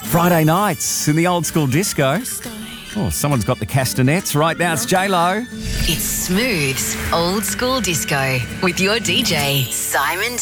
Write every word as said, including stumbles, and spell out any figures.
Friday nights in the old school disco. Oh, someone's got the castanets. Right now it's J-Lo. It's Smooth's Old School Disco with your D J, Simon